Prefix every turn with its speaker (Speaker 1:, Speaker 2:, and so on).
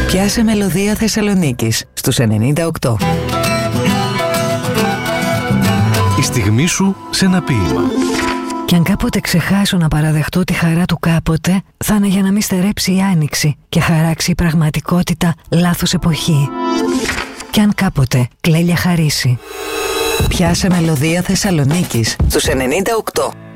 Speaker 1: Πιάσε μελωδία Θεσσαλονίκης στους 98.
Speaker 2: Η στιγμή σου σε ένα ποίημα.
Speaker 3: Κι αν κάποτε ξεχάσω να παραδεχτώ τη χαρά του κάποτε, θα είναι για να μην στερέψει η άνοιξη και χαράξει η πραγματικότητα λάθος εποχή. Κι αν κάποτε κλέλια χαρίσει.
Speaker 1: Πιάσε μελωδία Θεσσαλονίκης στους 98.